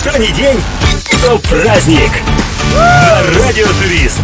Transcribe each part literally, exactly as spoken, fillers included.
Что ни день, то праздник. На Радио Турист.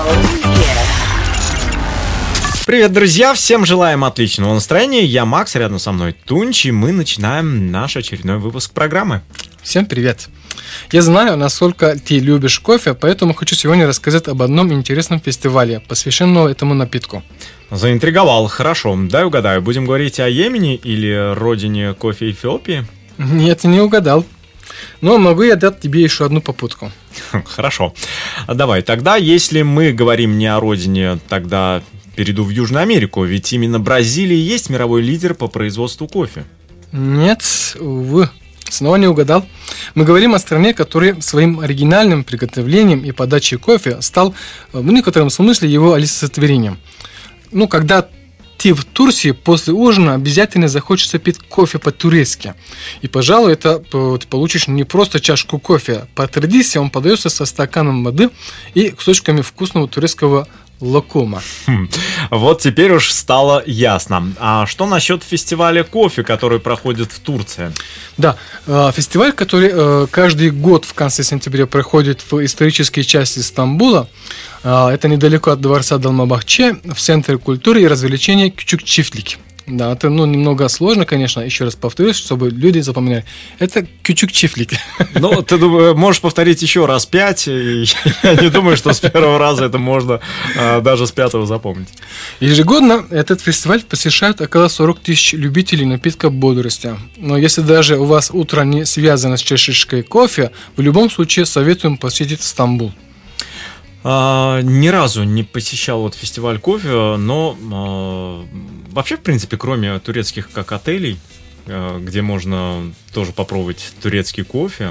Привет, друзья! Всем желаем отличного настроения. Я Макс, рядом со мной Тунч, и мы начинаем наш очередной выпуск программы. Всем привет! Я знаю, насколько ты любишь кофе, поэтому хочу сегодня рассказать об одном интересном фестивале, посвященном этому напитку. Заинтриговал, хорошо. Дай угадаю, будем говорить о Йемене или родине кофе Эфиопии? Нет, не угадал. Но могу я дать тебе еще одну попутку. Хорошо. Давай, тогда, если мы говорим не о родине, тогда перейду в Южную Америку, ведь именно Бразилия есть мировой лидер по производству кофе. Нет, увы. Снова не угадал. Мы говорим о стране, которая своим оригинальным приготовлением и подачей кофе стал в некотором смысле его олицетворением. Ну, когда ты в Турции после ужина обязательно захочется пить кофе по-турецки. И, пожалуй, это ты получишь не просто чашку кофе. По традиции он подается со стаканом воды и кусочками вкусного турецкого локума. Хм, вот теперь уж стало ясно. А что насчет фестиваля кофе, который проходит в Турции? Да, фестиваль, который каждый год в конце сентября проходит в исторической части Стамбула. Это недалеко от дворца Долмабахче, в Центре культуры и развлечений Küçükçiftlik. Да, это ну, немного сложно, конечно, еще раз повторюсь, чтобы люди запоминали. Это Küçükçiftlik. Ну, ты можешь повторить еще раз пять, и я не думаю, что с первого раза это можно а, даже с пятого запомнить. Ежегодно этот фестиваль посещают около сорок тысяч любителей напитка бодрости. Но если даже у вас утро не связано с чашечкой кофе, в любом случае советуем посетить Стамбул. А, ни разу не посещал вот фестиваль кофе, но а, вообще, в принципе, кроме турецких как отелей, а, где можно тоже попробовать турецкий кофе,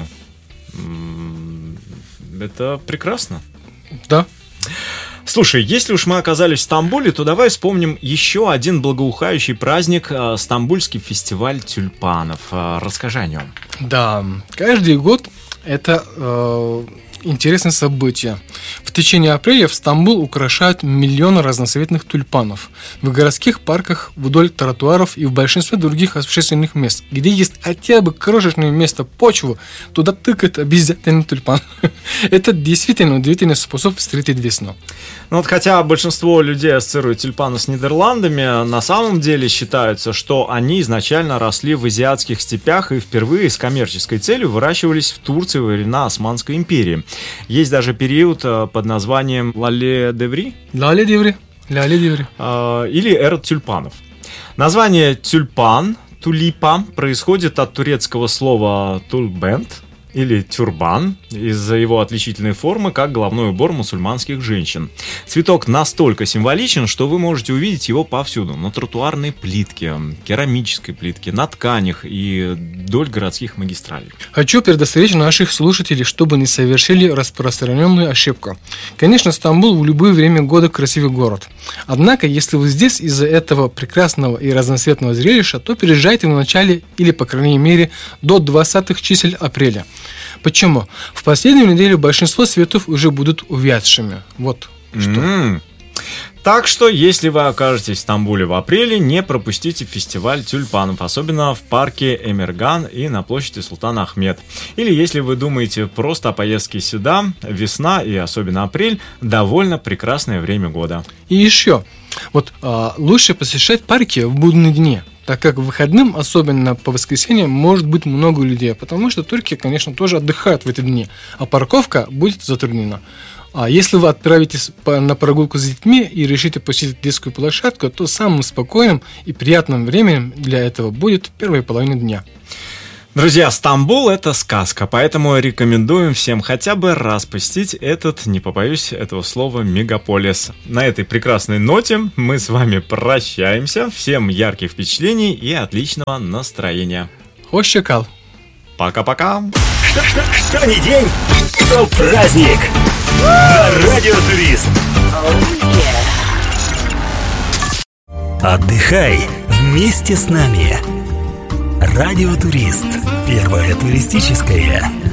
это прекрасно. Да. Слушай, если уж мы оказались в Стамбуле, то давай вспомним еще один благоухающий праздник – Стамбульский фестиваль тюльпанов. Расскажи о нем. Да, каждый год это э, интересное событие. В течение апреля в Стамбул украшают миллионы разноцветных тюльпанов в городских парках, вдоль тротуаров и в большинстве других общественных мест. Где есть хотя бы крошечное место почвы, туда тыкают обязательно тюльпан. Это действительно удивительный способ встретить весну. Ну вот хотя большинство людей ассоциируют тюльпаны с Нидерландами, на самом деле считается, что они изначально росли в азиатских степях и впервые с коммерческой целью выращивались в Турции во времена Османской империи. Есть даже период под названием Лале-Деври. Лале-Деври. Лале-Деври. Или эра тюльпанов. Название тюльпан, тулипа, происходит от турецкого слова тульбент или тюрбан, из-за его отличительной формы, как головной убор мусульманских женщин. Цветок настолько символичен, что вы можете увидеть его повсюду. На тротуарной плитке, керамической плитке, на тканях и вдоль городских магистралей. Хочу предостеречь наших слушателей, чтобы не совершили распространенную ошибку. Конечно, Стамбул в любое время года красивый город. Однако, если вы здесь из-за этого прекрасного и разноцветного зрелища, то переезжайте в начале или, по крайней мере, до двадцатых чисел апреля. Почему? В последнюю неделю большинство цветов уже будут увядшими. Вот что. Mm-hmm. Так что, если вы окажетесь в Стамбуле в апреле, не пропустите фестиваль тюльпанов, особенно в парке Эмерган и на площади Султан Ахмед. Или если вы думаете просто о поездке сюда, весна и особенно апрель – довольно прекрасное время года. И еще, вот а, лучше посещать парки в будние дни, так как в выходным, особенно по воскресеньям, может быть много людей, потому что турки, конечно, тоже отдыхают в эти дни, а парковка будет затруднена. А если вы отправитесь на прогулку с детьми и решите посетить детскую площадку, то самым спокойным и приятным временем для этого будет первая половина дня. Друзья, Стамбул – это сказка, поэтому рекомендуем всем хотя бы раз посетить этот, не побоюсь этого слова, мегаполис. На этой прекрасной ноте мы с вами прощаемся. Всем ярких впечатлений и отличного настроения. Хош чекал. Пока-пока. Что, что, что ни день, то праздник. На Радио Турист. Отдыхай вместе с нами. Радио Турист. Первая туристическая